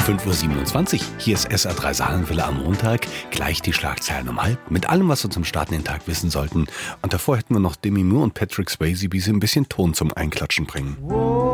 5:27 Uhr, hier ist SA3 Saarlandwelle am Montag. Gleich die Schlagzeilen um 6:30 mit allem, was wir zum Starten den Tag wissen sollten. Und davor hätten wir noch Demi Moore und Patrick Swayze, wie sie ein bisschen Ton zum Einklatschen bringen.